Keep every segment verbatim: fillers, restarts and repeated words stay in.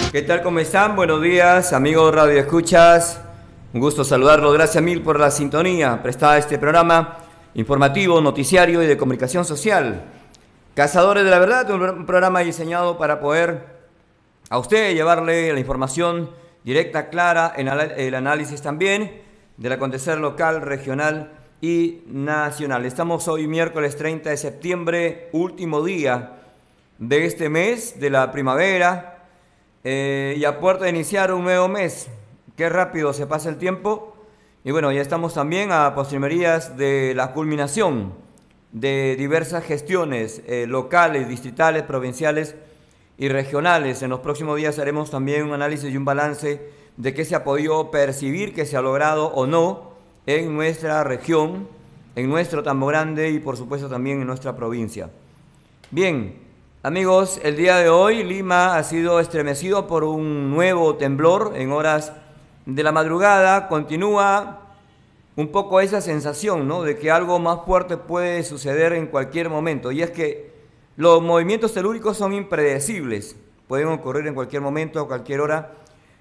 ¿Qué tal? ¿Cómo están? Buenos días, amigos Radio Escuchas. Un gusto saludarlos. Gracias mil por la sintonía prestada a este programa informativo, noticiario y de comunicación social. Cazadores de la Verdad, un programa diseñado para poder a usted llevarle la información directa, clara, en el análisis también del acontecer local, regional y nacional. Estamos hoy miércoles treinta de septiembre, último día de este mes de la primavera. Eh, y a puerta de iniciar un nuevo mes. Qué rápido se pasa el tiempo. Y bueno, ya estamos también a postrimerías de la culminación de diversas gestiones eh, locales, distritales, provinciales y regionales. En los próximos días haremos también un análisis y un balance de qué se ha podido percibir, qué se ha logrado o no en nuestra región, en nuestro Tambo Grande y por supuesto también en nuestra provincia. Bien. Amigos, el día de hoy Lima ha sido estremecido por un nuevo temblor en horas de la madrugada. Continúa un poco esa sensación, ¿no?, de que algo más fuerte puede suceder en cualquier momento. Y es que los movimientos telúricos son impredecibles, pueden ocurrir en cualquier momento, a cualquier hora.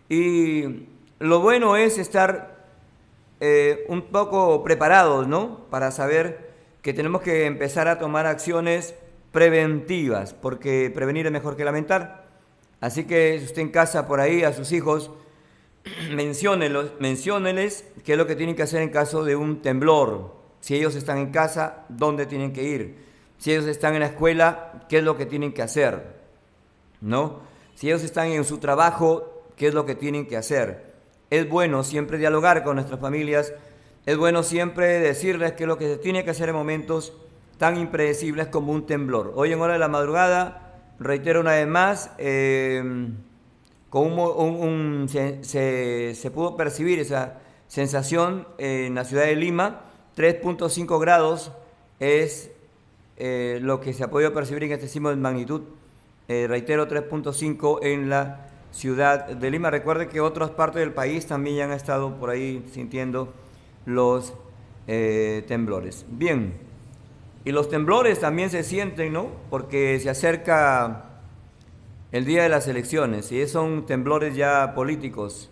Y lo bueno es estar eh, un poco preparados, ¿no?, para saber que tenemos que empezar a tomar acciones preventivas, porque prevenir es mejor que lamentar. Así que si usted en casa por ahí a sus hijos, menciónelos, mencióneles qué es lo que tienen que hacer en caso de un temblor. Si ellos están en casa, ¿dónde tienen que ir? Si ellos están en la escuela, ¿qué es lo que tienen que hacer? ¿No? Si ellos están en su trabajo, ¿qué es lo que tienen que hacer? Es bueno siempre dialogar con nuestras familias, es bueno siempre decirles qué es lo que se tiene que hacer en momentos tan impredecibles como un temblor. Hoy en hora de la madrugada, reitero una vez más, eh, con un, un, un, se, se, se pudo percibir esa sensación en la ciudad de Lima. Tres punto cinco grados es eh, lo que se ha podido percibir en este sismo de magnitud, eh, reitero, tres punto cinco en la ciudad de Lima. Recuerde que otras partes del país también ya han estado por ahí sintiendo los eh, temblores. Bien. Y los temblores también se sienten, ¿no?, porque se acerca el día de las elecciones y son temblores ya políticos.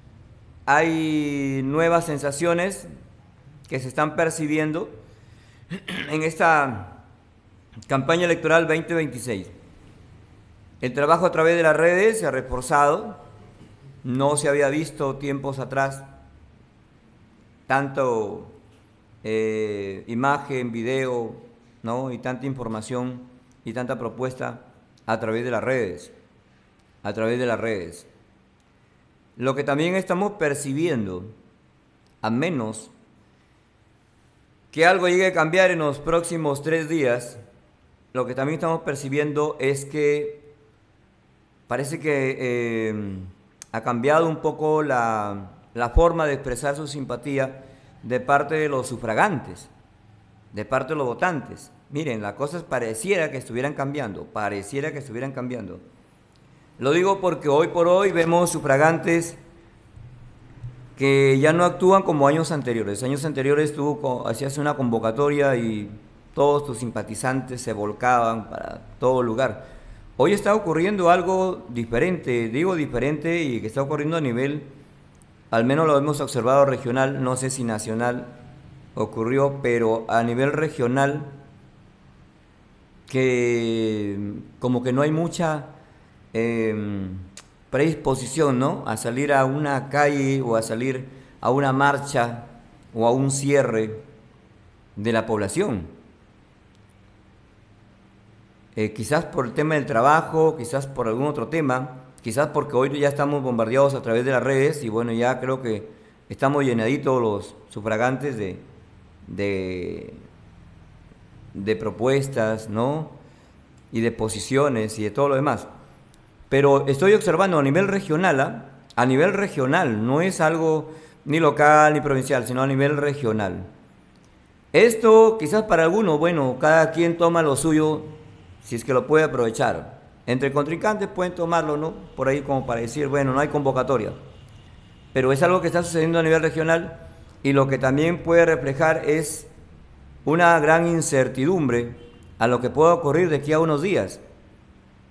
Hay nuevas sensaciones que se están percibiendo en esta campaña electoral veinte veintiséis. El trabajo a través de las redes se ha reforzado. No se había visto tiempos atrás tanto Eh, imagen, video, ¿no?, y tanta información y tanta propuesta a través de las redes, a través de las redes. Lo que también estamos percibiendo, a menos que algo llegue a cambiar en los próximos tres días, lo que también estamos percibiendo es que parece que eh, ha cambiado un poco la, la forma de expresar su simpatía de parte de los sufragantes, de parte de los votantes. Miren, las cosas pareciera que estuvieran cambiando, pareciera que estuvieran cambiando. Lo digo porque hoy por hoy vemos sufragantes que ya no actúan como años anteriores. Años anteriores tú hacías una convocatoria y todos tus simpatizantes se volcaban para todo lugar. Hoy está ocurriendo algo diferente, digo diferente, y que está ocurriendo a nivel, al menos lo hemos observado regional, no sé si nacional ocurrió, pero a nivel regional, que como que no hay mucha eh, predisposición, ¿no?, a salir a una calle o a salir a una marcha o a un cierre de la población. Eh, quizás por el tema del trabajo, quizás por algún otro tema, quizás porque hoy ya estamos bombardeados a través de las redes y bueno, ya creo que estamos llenaditos los sufragantes de, de, de propuestas, ¿no?, y de posiciones y de todo lo demás. Pero estoy observando a nivel regional, ¿eh? a nivel regional, no es algo ni local ni provincial, sino a nivel regional. Esto quizás para algunos, bueno, cada quien toma lo suyo si es que lo puede aprovechar. Entre contrincantes pueden tomarlo, ¿no?, por ahí como para decir, bueno, no hay convocatoria. Pero es algo que está sucediendo a nivel regional y lo que también puede reflejar es una gran incertidumbre a lo que pueda ocurrir de aquí a unos días.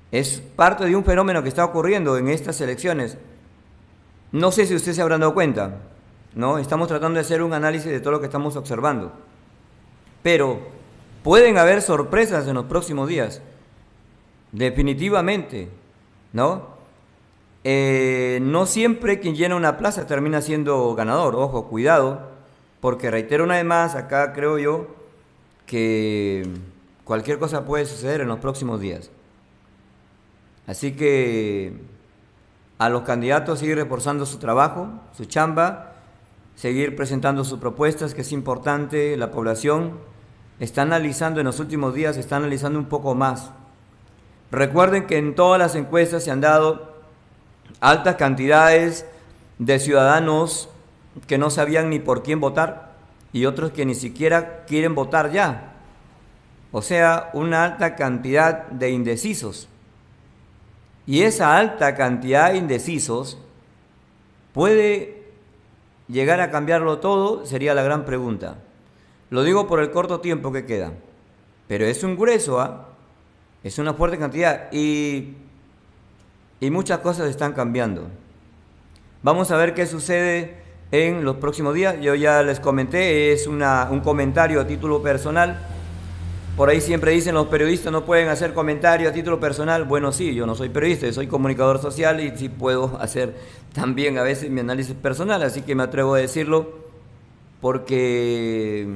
Es parte de un fenómeno que está ocurriendo en estas elecciones. No sé si ustedes se habrán dado cuenta, ¿no? Estamos tratando de hacer un análisis de todo lo que estamos observando. Pero pueden haber sorpresas en los próximos días. Definitivamente, ¿no? Eh, no siempre quien llena una plaza termina siendo ganador. Ojo, cuidado, porque reitero una vez más, acá creo yo que cualquier cosa puede suceder en los próximos días. Así que a los candidatos seguir reforzando su trabajo, su chamba, seguir presentando sus propuestas, que es importante. La población está analizando en los últimos días, está analizando un poco más. Recuerden que en todas las encuestas se han dado altas cantidades de ciudadanos que no sabían ni por quién votar y otros que ni siquiera quieren votar ya. O sea, una alta cantidad de indecisos. Y esa alta cantidad de indecisos puede llegar a cambiarlo todo, sería la gran pregunta. Lo digo por el corto tiempo que queda, pero es un grueso, ¿ah? Es una fuerte cantidad y, y muchas cosas están cambiando. Vamos a ver qué sucede en los próximos días. Yo ya les comenté, es una, un comentario a título personal. Por ahí siempre dicen los periodistas no pueden hacer comentarios a título personal. Bueno, sí, yo no soy periodista, yo soy comunicador social y sí puedo hacer también a veces mi análisis personal, así que me atrevo a decirlo porque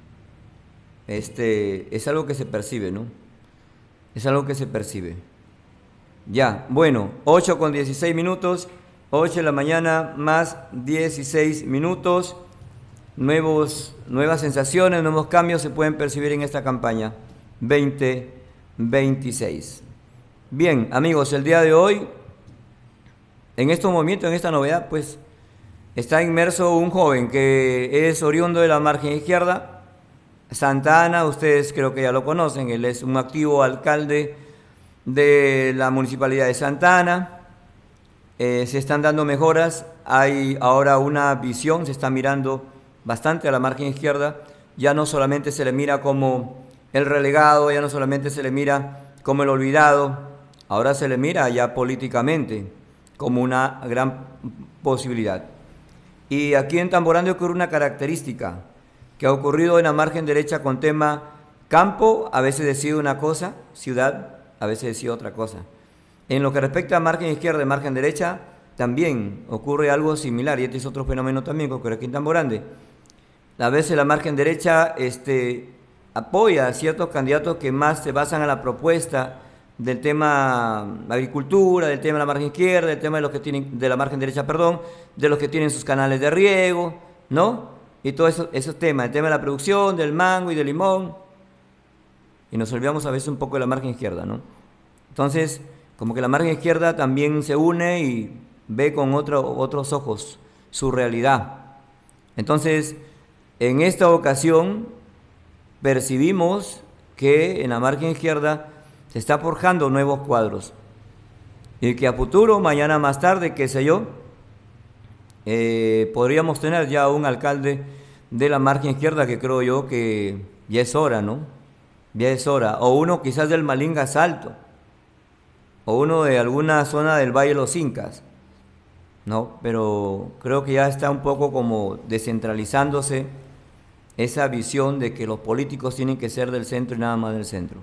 este, es algo que se percibe, ¿no? Es algo que se percibe. Ya, bueno, ocho con dieciséis minutos, ocho de la mañana más dieciséis minutos. Nuevos, nuevas sensaciones, nuevos cambios se pueden percibir en esta campaña veinte veintiséis. Bien, amigos, el día de hoy, en estos momentos, en esta novedad, pues, está inmerso un joven que es oriundo de la margen izquierda, Santa Ana. Ustedes creo que ya lo conocen, él es un activo alcalde de la municipalidad de Santa Ana. Eh, se están dando mejoras, hay ahora una visión, se está mirando bastante a la margen izquierda, ya no solamente se le mira como el relegado, ya no solamente se le mira como el olvidado, ahora se le mira ya políticamente como una gran posibilidad. Y aquí en Tamborandi ocurre una característica que ha ocurrido en la margen derecha con tema campo, a veces decide una cosa, ciudad, a veces decide otra cosa. En lo que respecta a margen izquierda y margen derecha, también ocurre algo similar, y este es otro fenómeno también que ocurre aquí en Tamborandi. A veces la margen derecha este, apoya a ciertos candidatos que más se basan en la propuesta del tema agricultura, del tema de la margen izquierda, del tema de los que tienen, de la margen derecha, perdón, de los que tienen sus canales de riego, ¿no? Y todos esos, esos temas, el tema de la producción, del mango y del limón. Y nos olvidamos a veces un poco de la margen izquierda, ¿no? Entonces, como que la margen izquierda también se une y ve con otro, otros ojos su realidad. Entonces, en esta ocasión percibimos que en la margen izquierda se está forjando nuevos cuadros y que a futuro, mañana más tarde, qué sé yo, eh, podríamos tener ya un alcalde de la margen izquierda, que creo yo que ya es hora, ¿no? Ya es hora. O uno quizás del Malinga Salto, o uno de alguna zona del Valle de los Incas, ¿no? Pero creo que ya está un poco como descentralizándose esa visión de que los políticos tienen que ser del centro y nada más del centro.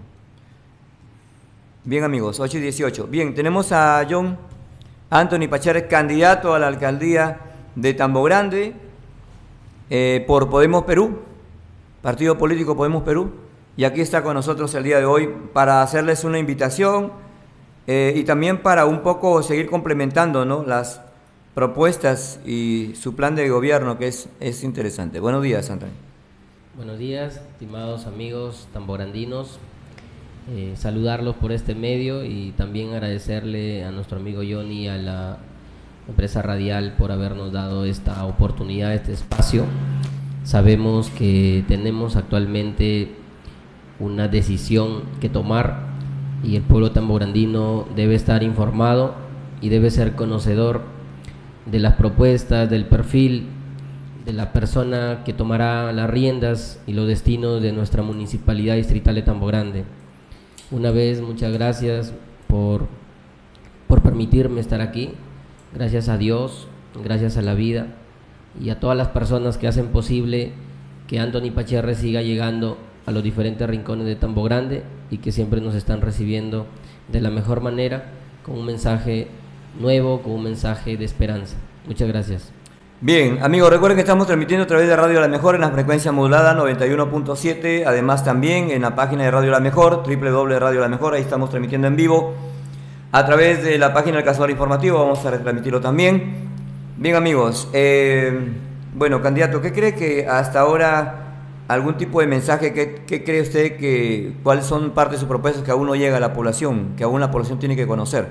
Bien, amigos, ocho y dieciocho. Bien, tenemos a John Anthony Pacharek, candidato a la alcaldía de Tambogrande eh, por Podemos Perú, partido político Podemos Perú, y aquí está con nosotros el día de hoy para hacerles una invitación eh, y también para un poco seguir complementando, ¿no?, las propuestas y su plan de gobierno, que es, es interesante. Buenos días, Antonio. Buenos días, estimados amigos tamborandinos, eh, saludarlos por este medio y también agradecerle a nuestro amigo Johnny y a la empresa radial por habernos dado esta oportunidad, este espacio. Sabemos que tenemos actualmente una decisión que tomar y el pueblo tamborandino debe estar informado y debe ser conocedor de las propuestas, del perfil de la persona que tomará las riendas y los destinos de nuestra municipalidad distrital de Tambogrande. Una vez, muchas gracias por, por permitirme estar aquí. Gracias a Dios, gracias a la vida y a todas las personas que hacen posible que Anthony Pacherre siga llegando a los diferentes rincones de Tambo Grande y que siempre nos están recibiendo de la mejor manera, con un mensaje nuevo, con un mensaje de esperanza. Muchas gracias. Bien, amigos, recuerden que estamos transmitiendo a través de Radio La Mejor en la frecuencia modulada noventa y uno punto siete, además también en la página de Radio La Mejor, doble u doble u doble u punto radio la mejor, ahí estamos transmitiendo en vivo. A través de la página del Cazador Informativo vamos a retransmitirlo también. Bien, amigos, eh, bueno, candidato, ¿qué cree que hasta ahora, algún tipo de mensaje, qué, qué cree usted que, cuáles son parte de sus propuestas que aún no llega a la población, que aún la población tiene que conocer?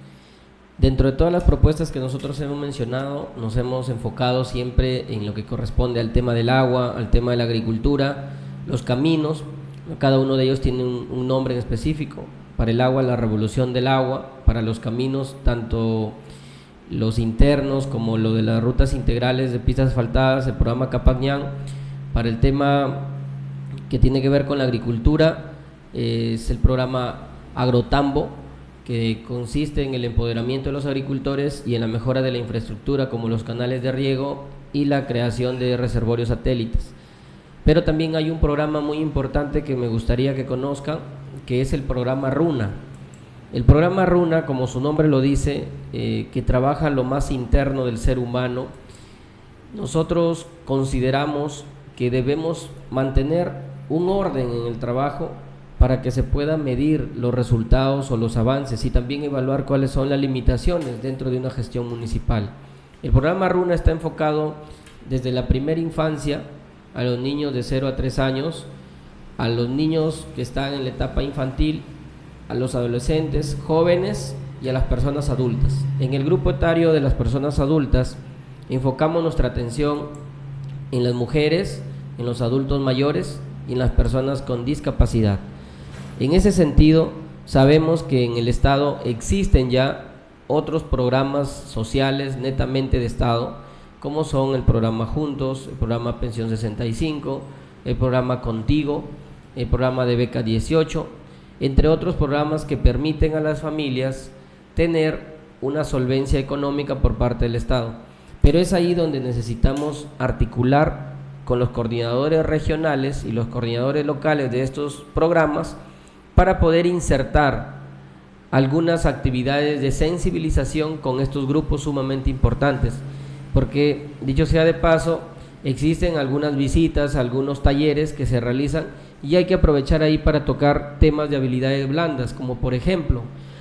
Dentro de todas las propuestas que nosotros hemos mencionado, nos hemos enfocado siempre en lo que corresponde al tema del agua, al tema de la agricultura, los caminos. Cada uno de ellos tiene un, un nombre en específico. Para el agua, la revolución del agua; para los caminos, tanto los internos como lo de las rutas integrales de pistas asfaltadas, el programa Capacñán. Para el tema que tiene que ver con la agricultura, eh, es el programa Agrotambo, que consiste en el empoderamiento de los agricultores y en la mejora de la infraestructura, como los canales de riego y la creación de reservorios satélites. Pero también hay un programa muy importante que me gustaría que conozcan, que es el programa Runa. El programa Runa, como su nombre lo dice, eh, que trabaja lo más interno del ser humano. Nosotros consideramos que debemos mantener un orden en el trabajo para que se puedan medir los resultados o los avances y también evaluar cuáles son las limitaciones dentro de una gestión municipal. El programa Runa está enfocado desde la primera infancia a los niños de cero a tres años, a los niños que están en la etapa infantil, a los adolescentes, jóvenes y a las personas adultas. En el grupo etario de las personas adultas enfocamos nuestra atención en las mujeres, en los adultos mayores y en las personas con discapacidad. En ese sentido, sabemos que en el Estado existen ya otros programas sociales netamente de Estado, como son el programa Juntos, el programa Pensión sesenta y cinco, el programa Contigo, el programa de Beca dieciocho, entre otros programas que permiten a las familias tener una solvencia económica por parte del Estado. Pero es ahí donde necesitamos articular con los coordinadores regionales y los coordinadores locales de estos programas para poder insertar algunas actividades de sensibilización con estos grupos sumamente importantes, porque, dicho sea de paso, existen algunas visitas, algunos talleres que se realizan y hay que aprovechar ahí para tocar temas de habilidades blandas, como por ejemplo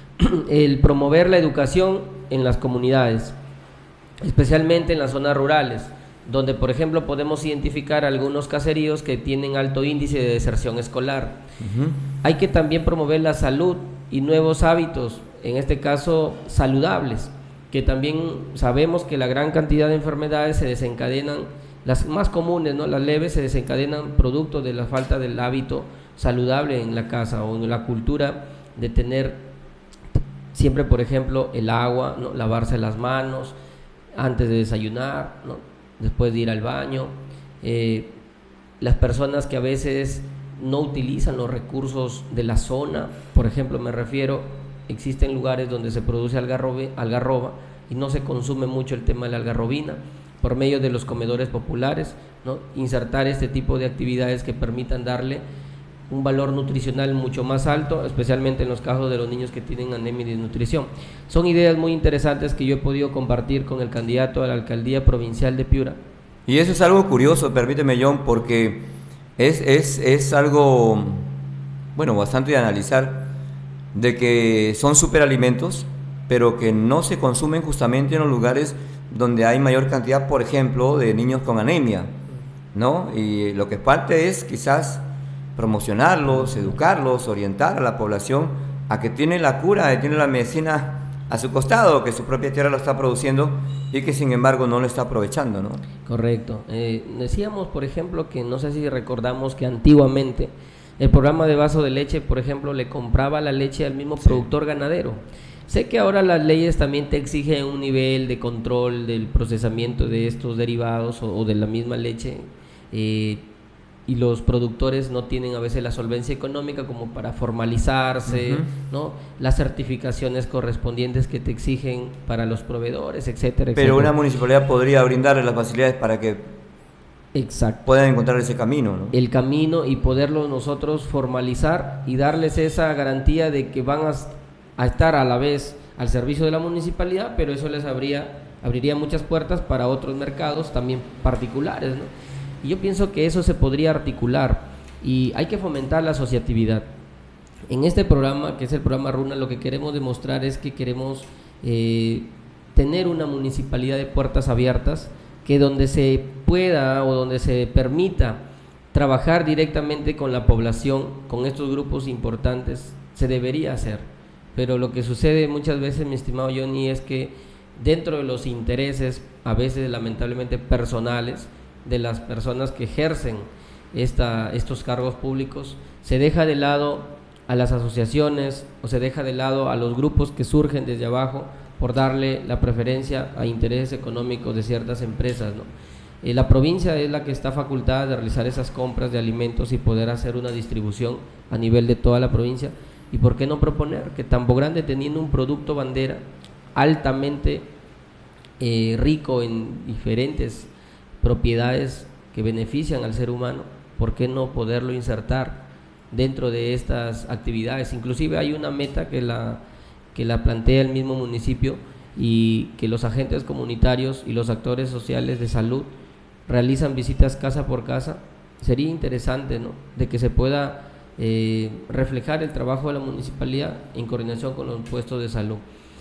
el promover la educación en las comunidades, especialmente en las zonas rurales, donde por ejemplo podemos identificar algunos caseríos que tienen alto índice de deserción escolar. Uh-huh. Hay que también promover la salud y nuevos hábitos, en este caso saludables, que también sabemos que la gran cantidad de enfermedades se desencadenan, las más comunes, ¿no?, las leves, se desencadenan producto de la falta del hábito saludable en la casa o en la cultura de tener siempre, por ejemplo, el agua, ¿no?, lavarse las manos antes de desayunar, ¿no?, después de ir al baño. Eh, las personas que a veces no utilizan los recursos de la zona, por ejemplo, me refiero, existen lugares donde se produce algarrobe, algarroba y no se consume mucho el tema de la algarrobina, por medio de los comedores populares, ¿no?, insertar este tipo de actividades que permitan darle un valor nutricional mucho más alto, especialmente en los casos de los niños que tienen anemia y desnutrición. Son ideas muy interesantes que yo he podido compartir con el candidato a la alcaldía provincial de Piura. Y eso es algo curioso, permíteme, John, porque es, es, es algo, bueno, bastante de analizar, de que son superalimentos, pero que no se consumen justamente en los lugares donde hay mayor cantidad, por ejemplo, de niños con anemia, ¿no? Y lo que falta es quizás promocionarlos, educarlos, orientar a la población a que tiene la cura, que tiene la medicina a su costado, que su propia tierra lo está produciendo y que sin embargo no lo está aprovechando, ¿no? Correcto. Eh, decíamos, por ejemplo, que no sé si recordamos que antiguamente el programa de vaso de leche, por ejemplo, le compraba la leche al mismo sí. productor ganadero. Sé que ahora las leyes también te exigen un nivel de control del procesamiento de estos derivados o, o de la misma leche, eh, y los productores no tienen a veces la solvencia económica como para formalizarse, uh-huh. ¿no? Las certificaciones correspondientes que te exigen para los proveedores, etcétera, etcétera. Pero una municipalidad podría brindarle las facilidades para que Exacto. puedan encontrar ese camino, ¿no? El camino y poderlo nosotros formalizar y darles esa garantía de que van a, a estar a la vez al servicio de la municipalidad, pero eso les abría, abriría muchas puertas para otros mercados también particulares, ¿no? Y yo pienso que eso se podría articular y hay que fomentar la asociatividad. En este programa, que es el programa Runa, lo que queremos demostrar es que queremos eh, tener una municipalidad de puertas abiertas, que donde se pueda o donde se permita trabajar directamente con la población, con estos grupos importantes, se debería hacer. Pero lo que sucede muchas veces, mi estimado Johnny, es que dentro de los intereses, a veces lamentablemente personales, de las personas que ejercen esta, estos cargos públicos, se deja de lado a las asociaciones o se deja de lado a los grupos que surgen desde abajo por darle la preferencia a intereses económicos de ciertas empresas, ¿no? Eh, la provincia es la que está facultada de realizar esas compras de alimentos y poder hacer una distribución a nivel de toda la provincia. ¿Y por qué no proponer que Tambo Grande, teniendo un producto bandera altamente eh, rico en diferentes propiedades que benefician al ser humano, por qué no poderlo insertar dentro de estas actividades? Inclusive hay una meta que la, que la plantea el mismo municipio, y que los agentes comunitarios y los actores sociales de salud realizan visitas casa por casa. Sería interesante, ¿no?, de que se pueda eh, reflejar el trabajo de la municipalidad en coordinación con los puestos de salud.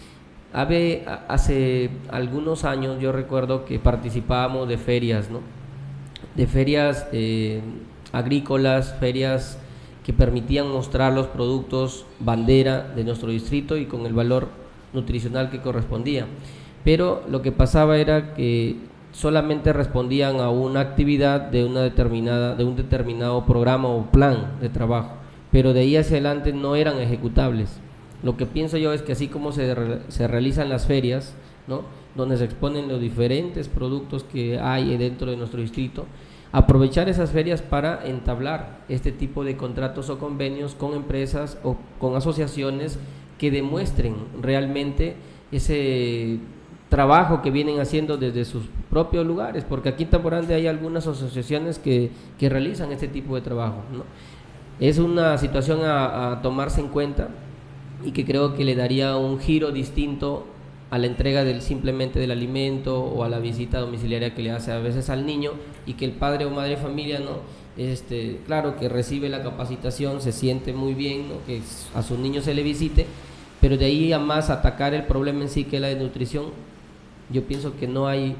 Hace, hace algunos años yo recuerdo que participábamos de ferias, ¿no?, de ferias eh, agrícolas, ferias que permitían mostrar los productos bandera de nuestro distrito y con el valor nutricional que correspondía. Pero lo que pasaba era que solamente respondían a una actividad de una determinada, de un determinado programa o plan de trabajo, pero de ahí hacia adelante no eran ejecutables. Lo que pienso yo es que así como se, re, se realizan las ferias, ¿no?, donde se exponen los diferentes productos que hay dentro de nuestro distrito, aprovechar esas ferias para entablar este tipo de contratos o convenios con empresas o con asociaciones que demuestren realmente ese trabajo que vienen haciendo desde sus propios lugares, porque aquí en Tambo Grande hay algunas asociaciones que, que realizan este tipo de trabajo, ¿no? Es una situación a, a tomarse en cuenta y que creo que le daría un giro distinto a la entrega del simplemente del alimento o a la visita domiciliaria que le hace a veces al niño, y que el padre o madre de familia, ¿no?, este, claro que recibe la capacitación, se siente muy bien, ¿no?, que a su niño se le visite, pero de ahí a más atacar el problema en sí, que es la desnutrición, yo pienso que no hay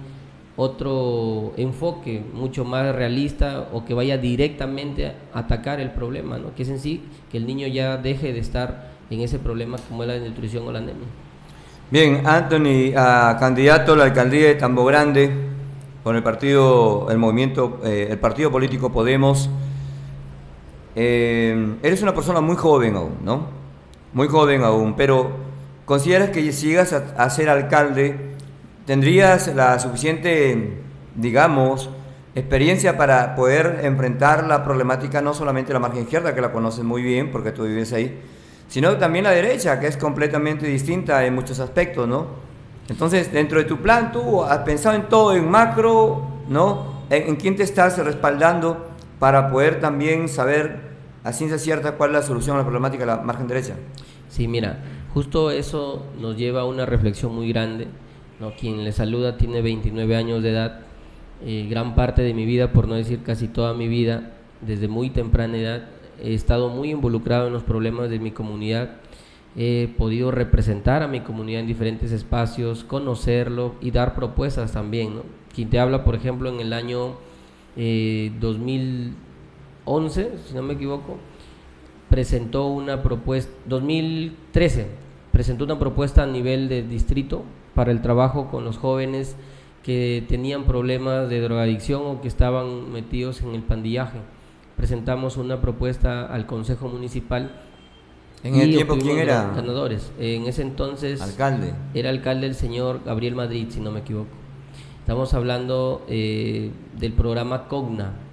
otro enfoque mucho más realista o que vaya directamente a atacar el problema, ¿no?, que es en sí que el niño ya deje de estar en ese problema como es la desnutrición o la anemia. Bien, Anthony, uh, candidato a la alcaldía de Tambo Grande por el partido, el movimiento, eh, el partido político Podemos. Eh, eres una persona muy joven aún, ¿no? Muy joven aún, pero ¿consideras que si llegas a, a ser alcalde tendrías la suficiente, digamos, experiencia para poder enfrentar la problemática, no solamente la margen izquierda, que la conoces muy bien porque tú vives ahí, sino también la derecha, que es completamente distinta en muchos aspectos, ¿no? Entonces, dentro de tu plan, tú has pensado en todo, en macro, ¿no? ¿En, en quién te estás respaldando para poder también saber a ciencia cierta cuál es la solución a la problemática de la margen derecha? Sí, mira, justo eso nos lleva a una reflexión muy grande, ¿no? Quien le saluda tiene veintinueve años de edad, eh, gran parte de mi vida, por no decir casi toda mi vida, desde muy temprana edad, he estado muy involucrado en los problemas de mi comunidad, he podido representar a mi comunidad en diferentes espacios, conocerlo y dar propuestas también, ¿no? Quien te habla, por ejemplo, en el año eh, dos mil once, si no me equivoco, presentó una propuesta, dos mil trece, presentó una propuesta a nivel de distrito para el trabajo con los jóvenes que tenían problemas de drogadicción o que estaban metidos en el pandillaje. Presentamos una propuesta al Consejo Municipal. ¿En el tiempo quién era? Ganadores. En ese entonces alcalde. Era alcalde el señor Gabriel Madrid, si no me equivoco. Estamos hablando eh, del programa Cogna,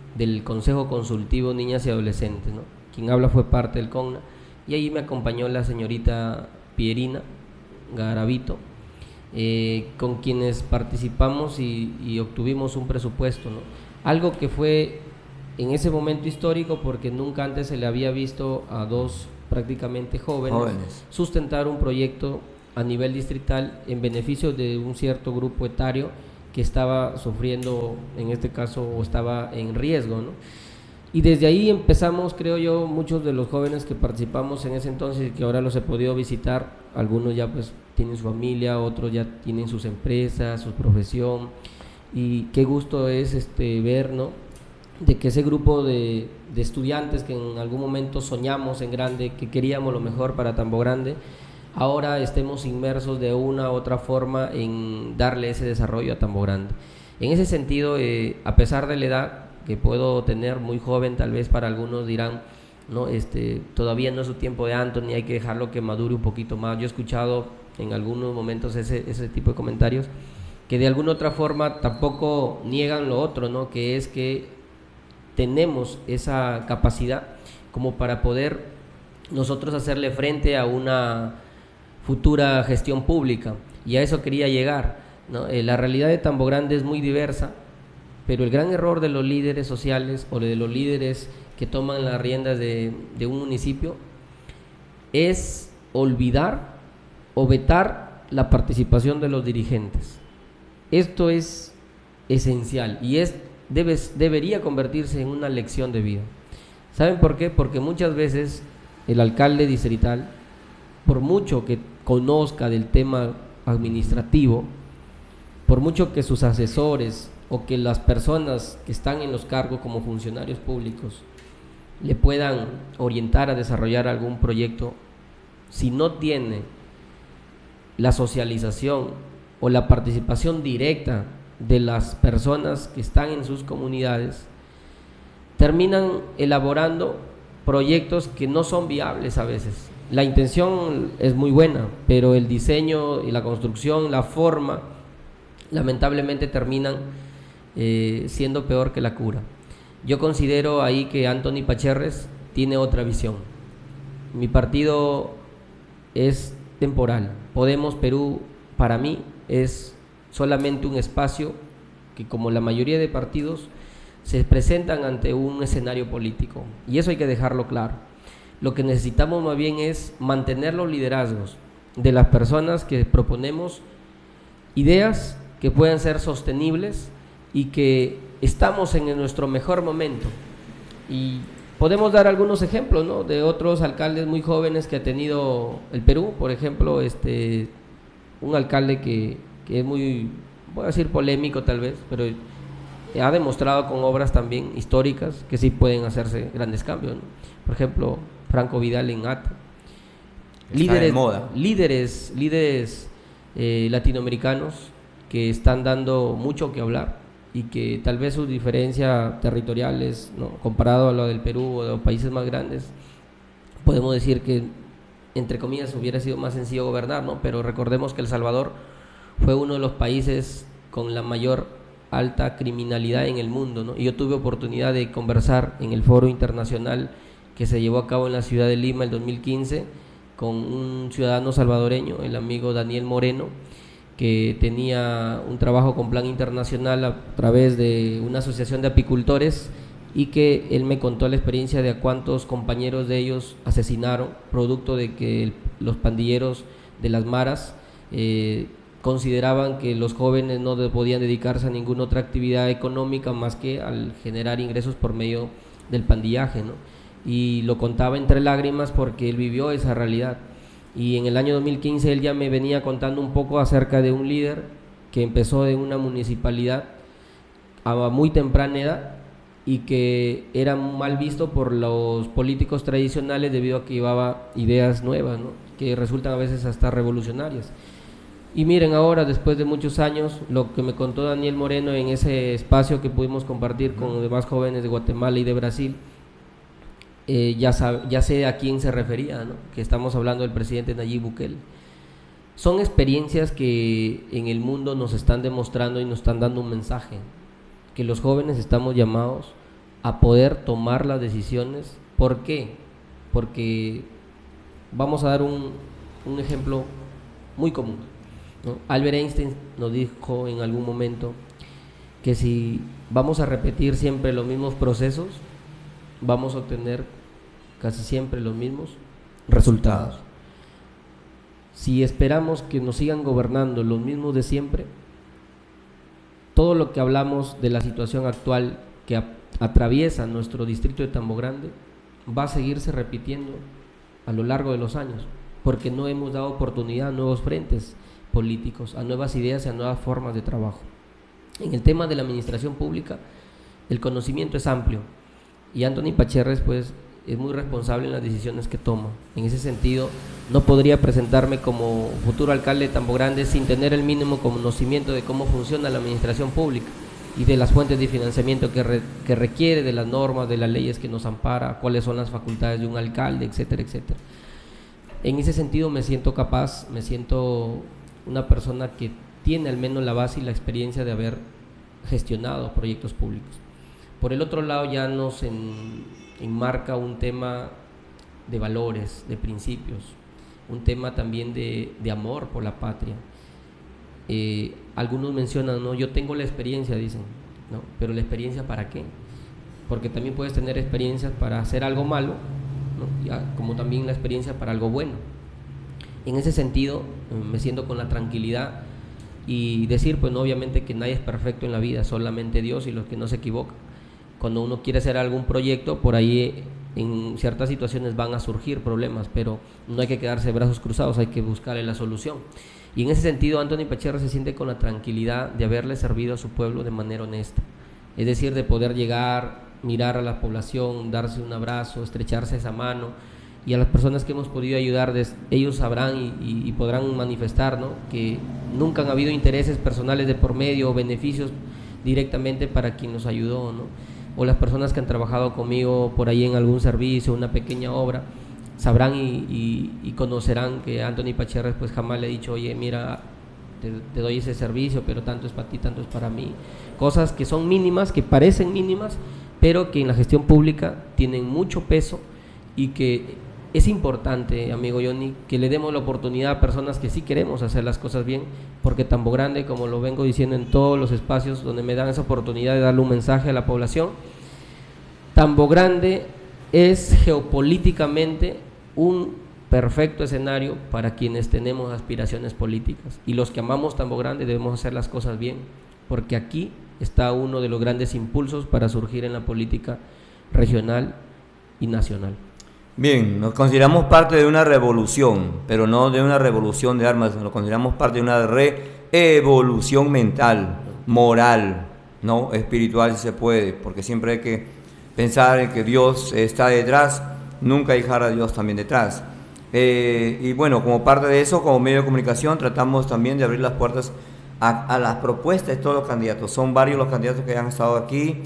del Consejo Consultivo Niñas y Adolescentes, ¿no? Quien habla fue parte del CONNA, y ahí me acompañó la señorita Pierina Garavito, eh, con quienes participamos y, y obtuvimos un presupuesto, ¿no? Algo que fue en ese momento histórico, porque nunca antes se le había visto a dos prácticamente jóvenes, jóvenes sustentar un proyecto a nivel distrital en beneficio de un cierto grupo etario que estaba sufriendo, en este caso, o estaba en riesgo, ¿no? Y desde ahí empezamos, creo yo, muchos de los jóvenes que participamos en ese entonces y que ahora los he podido visitar, algunos ya pues tienen su familia, otros ya tienen sus empresas, su profesión, y qué gusto es este ver, ¿no?, de que ese grupo de, de estudiantes que en algún momento soñamos en grande, que queríamos lo mejor para Tambo Grande, ahora estemos inmersos de una u otra forma en darle ese desarrollo a Tambo Grande. En ese sentido, eh, a pesar de la edad que puedo tener, muy joven, tal vez para algunos dirán, no, este, todavía no es su tiempo de Anthony, hay que dejarlo que madure un poquito más. Yo he escuchado en algunos momentos ese, ese tipo de comentarios que de alguna otra forma tampoco niegan lo otro, ¿no?, que es que tenemos esa capacidad como para poder nosotros hacerle frente a una futura gestión pública, y a eso quería llegar, ¿no? Eh, la realidad de Tambo Grande es muy diversa, pero el gran error de los líderes sociales o de los líderes que toman las riendas de, de un municipio es olvidar o vetar la participación de los dirigentes. Esto es esencial y es Debe, debería convertirse en una lección de vida. ¿Saben por qué? Porque muchas veces el alcalde distrital, por mucho que conozca del tema administrativo, por mucho que sus asesores o que las personas que están en los cargos como funcionarios públicos le puedan orientar a desarrollar algún proyecto, si no tiene la socialización o la participación directa de las personas que están en sus comunidades, terminan elaborando proyectos que no son viables a veces. La intención es muy buena, pero el diseño y la construcción, la forma, lamentablemente terminan eh, siendo peor que la cura. Yo considero ahí que Anthony Pacherres tiene otra visión. Mi partido es temporal. Podemos Perú, para mí, es solamente un espacio que, como la mayoría de partidos, se presentan ante un escenario político, y eso hay que dejarlo claro. Lo que necesitamos más bien es mantener los liderazgos de las personas que proponemos ideas que puedan ser sostenibles y que estamos en nuestro mejor momento. Y podemos dar algunos ejemplos, ¿no?, de otros alcaldes muy jóvenes que ha tenido el Perú. Por ejemplo, este un alcalde que que es muy, voy a decir polémico tal vez, pero ha demostrado con obras también históricas que sí pueden hacerse grandes cambios, ¿no? Por ejemplo, Franco Vidal en Ata. Líderes, líderes, líderes eh, latinoamericanos que están dando mucho que hablar y que tal vez sus diferencias territoriales, ¿no?, comparado a lo del Perú o de los países más grandes, podemos decir que, entre comillas, hubiera sido más sencillo gobernar, ¿no? Pero recordemos que El Salvador fue uno de los países con la mayor alta criminalidad en el mundo, ¿no? Y yo tuve oportunidad de conversar en el foro internacional que se llevó a cabo en la ciudad de Lima el dos mil quince con un ciudadano salvadoreño, el amigo Daniel Moreno, que tenía un trabajo con Plan Internacional a través de una asociación de apicultores, y que él me contó la experiencia de a cuántos compañeros de ellos asesinaron, producto de que el, los pandilleros de las maras eh, consideraban que los jóvenes no podían dedicarse a ninguna otra actividad económica más que al generar ingresos por medio del pandillaje, ¿no? Y lo contaba entre lágrimas porque él vivió esa realidad. Y en el año dos mil quince él ya me venía contando un poco acerca de un líder que empezó en una municipalidad a muy temprana edad y que era mal visto por los políticos tradicionales debido a que llevaba ideas nuevas, ¿no?, que resultan a veces hasta revolucionarias. Y miren ahora, después de muchos años, lo que me contó Daniel Moreno en ese espacio que pudimos compartir con los demás jóvenes de Guatemala y de Brasil, eh, ya, sabe, ya sé a quién se refería, ¿no?, que estamos hablando del presidente Nayib Bukele. Son experiencias que en el mundo nos están demostrando y nos están dando un mensaje, que los jóvenes estamos llamados a poder tomar las decisiones. ¿Por qué? Porque vamos a dar un, un ejemplo muy común, ¿no? Albert Einstein nos dijo en algún momento que si vamos a repetir siempre los mismos procesos, vamos a obtener casi siempre los mismos resultados. Si esperamos que nos sigan gobernando los mismos de siempre, todo lo que hablamos de la situación actual que a, atraviesa nuestro distrito de Tambo Grande va a seguirse repitiendo a lo largo de los años, porque no hemos dado oportunidad a nuevos frentes políticos, a nuevas ideas y a nuevas formas de trabajo. En el tema de la administración pública, el conocimiento es amplio y Anthony Pacherres pues es muy responsable en las decisiones que toma. En ese sentido, no podría presentarme como futuro alcalde de Tambo Grande sin tener el mínimo conocimiento de cómo funciona la administración pública y de las fuentes de financiamiento que, re, que requiere, de las normas, de las leyes que nos ampara, cuáles son las facultades de un alcalde, etcétera, etcétera. En ese sentido me siento capaz, me siento una persona que tiene al menos la base y la experiencia de haber gestionado proyectos públicos. Por el otro lado ya nos en, enmarca un tema de valores, de principios, un tema también de, de amor por la patria. Eh, algunos mencionan, no, yo tengo la experiencia, dicen, no, pero la experiencia ¿para qué? Porque también puedes tener experiencias para hacer algo malo, ¿no? Ya, como también la experiencia para algo bueno. En ese sentido, me siento con la tranquilidad y decir, pues no, obviamente que nadie es perfecto en la vida, solamente Dios y los que no se equivocan. Cuando uno quiere hacer algún proyecto, por ahí en ciertas situaciones van a surgir problemas, pero no hay que quedarse de brazos cruzados, hay que buscarle la solución. Y en ese sentido, Anthony Pacherres se siente con la tranquilidad de haberle servido a su pueblo de manera honesta, es decir, de poder llegar, mirar a la población, darse un abrazo, estrecharse esa mano, y a las personas que hemos podido ayudar, ellos sabrán y, y, y podrán manifestar, ¿no?, que nunca han habido intereses personales de por medio o beneficios directamente para quien nos ayudó, ¿no? O las personas que han trabajado conmigo por ahí en algún servicio, una pequeña obra, sabrán y, y, y conocerán que Anthony Pacherres pues jamás le he dicho, oye, mira, te, te doy ese servicio, pero tanto es para ti, tanto es para mí. Cosas que son mínimas, que parecen mínimas, pero que en la gestión pública tienen mucho peso y que es importante, amigo Johnny, que le demos la oportunidad a personas que sí queremos hacer las cosas bien, porque Tambo Grande, como lo vengo diciendo en todos los espacios donde me dan esa oportunidad de darle un mensaje a la población, Tambo Grande es geopolíticamente un perfecto escenario para quienes tenemos aspiraciones políticas, y los que amamos Tambo Grande debemos hacer las cosas bien, porque aquí está uno de los grandes impulsos para surgir en la política regional y nacional. Bien, nos consideramos parte de una revolución, pero no de una revolución de armas, nos consideramos parte de una reevolución mental, moral, no espiritual si se puede, porque siempre hay que pensar en que Dios está detrás, nunca dejar a Dios también detrás. Eh, y bueno, como parte de eso, como medio de comunicación, tratamos también de abrir las puertas a, a las propuestas de todos los candidatos. Son varios los candidatos que han estado aquí.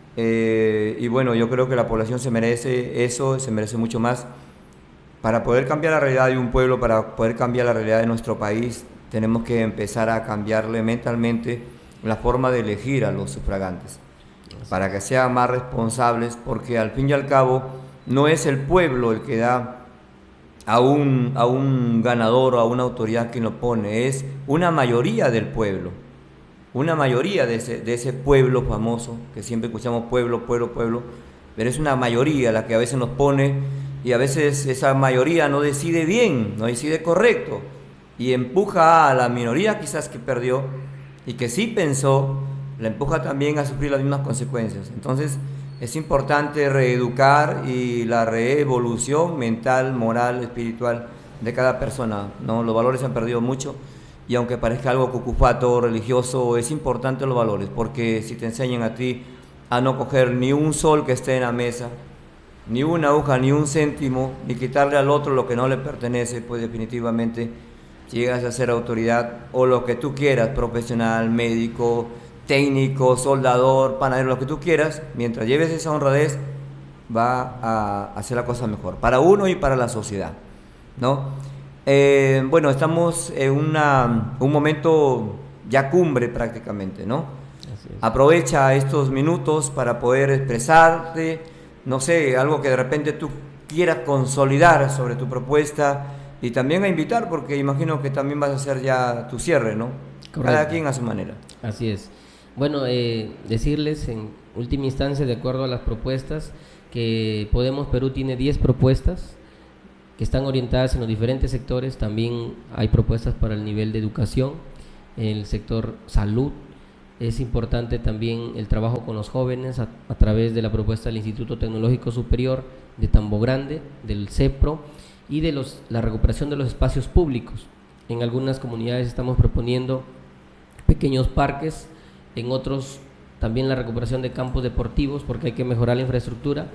Eh, y bueno, yo creo que la población se merece eso, se merece mucho más. Para poder cambiar la realidad de un pueblo, para poder cambiar la realidad de nuestro país, tenemos que empezar a cambiarle mentalmente la forma de elegir a los sufragantes, para que sean más responsables, porque al fin y al cabo no es el pueblo el que da a un, a un ganador o a una autoridad quien lo pone, es una mayoría del pueblo. Una mayoría de ese, de ese pueblo famoso, que siempre escuchamos pueblo, pueblo, pueblo, pero es una mayoría la que a veces nos pone, y a veces esa mayoría no decide bien, no decide correcto, y empuja a la minoría quizás que perdió, y que sí pensó, la empuja también a sufrir las mismas consecuencias. Entonces es importante reeducar y la reevolución mental, moral, espiritual de cada persona, ¿no? Los valores se han perdido mucho. Y aunque parezca algo cucufato, religioso, es importante los valores, porque si te enseñan a ti a no coger ni un sol que esté en la mesa, ni una aguja, ni un céntimo, ni quitarle al otro lo que no le pertenece, pues definitivamente llegas a ser autoridad o lo que tú quieras, profesional, médico, técnico, soldador, panadero, lo que tú quieras, mientras lleves esa honradez, va a hacer la cosa mejor, para uno y para la sociedad, ¿no? Eh, bueno, estamos en una, un momento ya cumbre prácticamente, ¿no? Aprovecha estos minutos para poder expresarte, no sé, algo que de repente tú quieras consolidar sobre tu propuesta y también a invitar, porque imagino que también vas a hacer ya tu cierre, ¿no? Correcto. Cada quien a su manera. Así es. Bueno, eh, decirles en última instancia, de acuerdo a las propuestas, que Podemos Perú tiene diez propuestas que están orientadas en los diferentes sectores. También hay propuestas para el nivel de educación, el sector salud. Es importante también el trabajo con los jóvenes a, a través de la propuesta del Instituto Tecnológico Superior de Tambo Grande, del CEPRO, y de los, la recuperación de los espacios públicos. En algunas comunidades estamos proponiendo pequeños parques, en otros también la recuperación de campos deportivos, porque hay que mejorar la infraestructura.